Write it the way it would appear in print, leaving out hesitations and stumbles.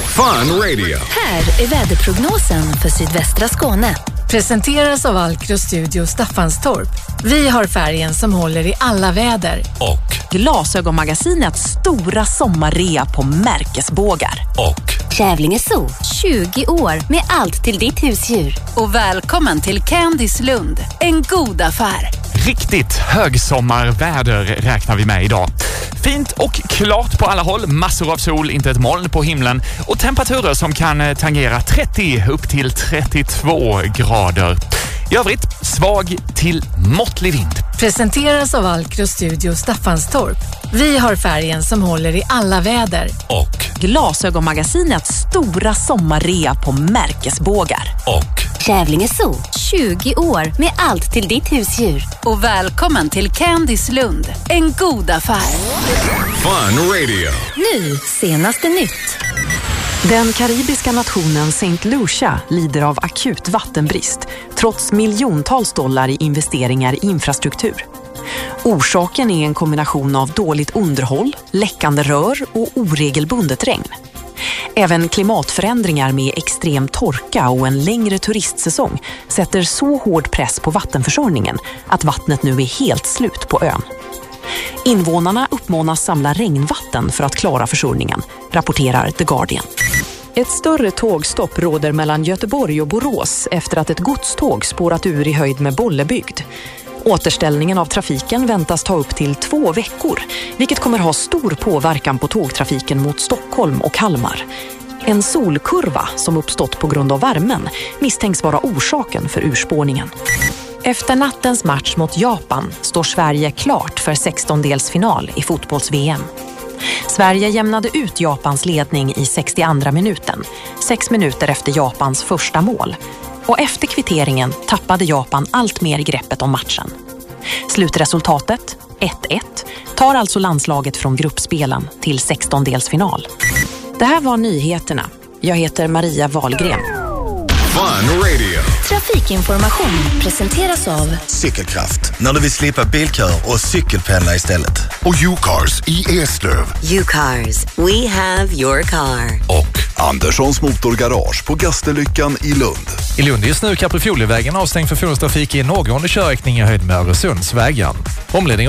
Fun Radio. Här är väderprognosen för sydvästra Skåne. Presenteras av Alkro Studio Staffanstorp. Vi har färgen som håller i alla väder. Och Glasögonmagasinets stora sommarrea på märkesbågar. Och Kävlinge Zoo, 20 år med allt till ditt husdjur. Och välkommen till Candice Lund, en god affär. Riktigt högsommarväder räknar vi med idag. Fint och klart på alla håll, massor av sol, inte ett moln på himlen och temperaturer som kan tangera 30 upp till 32 grader. I övrigt svag till måttlig vind. Presenteras av Alkro Studio Staffanstorp. Vi har färgen som håller i alla väder. Och Glasögonmagasinets stora sommarrea på märkesbågar. Och Kävlinge Zoo, 20 år med allt till ditt husdjur. Och välkommen till Candice Lund, en god affär. Fun Radio. Nu, senaste nytt. Den karibiska nationen St. Lucia lider av akut vattenbrist trots miljontals dollar i investeringar i infrastruktur. Orsaken är en kombination av dåligt underhåll, läckande rör och oregelbundet regn. Även klimatförändringar med extrem torka och en längre turistsäsong sätter så hård press på vattenförsörjningen att vattnet nu är helt slut på ön. Invånarna uppmanas samla regnvatten för att klara försörjningen, rapporterar The Guardian. Ett större tågstopp råder mellan Göteborg och Borås efter att ett godståg spårat ur i höjd med Bollebygd. Återställningen av trafiken väntas ta upp till 2 veckor, vilket kommer ha stor påverkan på tågtrafiken mot Stockholm och Kalmar. En solkurva som uppstått på grund av värmen misstänks vara orsaken för urspårningen. Efter nattens match mot Japan står Sverige klart för 16-delsfinal i fotbolls-VM. Sverige jämnade ut Japans ledning i 62:a minuten, 6 minuter efter Japans första mål. Och efter kvitteringen tappade Japan allt mer greppet om matchen. Slutresultatet, 1-1, tar alltså landslaget från gruppspelen till 16-delsfinal. Det här var nyheterna. Jag heter Maria Wahlgren. Fun Radio. Trafikinformation presenteras av Cykelkraft, när du vill slippa bilköer och cykelpendla istället. Och U-Cars i Eslöv. U-Cars, we have your car. Och Anderssons Motorgarage på Gasterlyckan i Lund. I Lund är just nu Kaprifiolevägen avstängd för fordonstrafik i en någående körriktning i höjd med Öresundsvägen. Omledning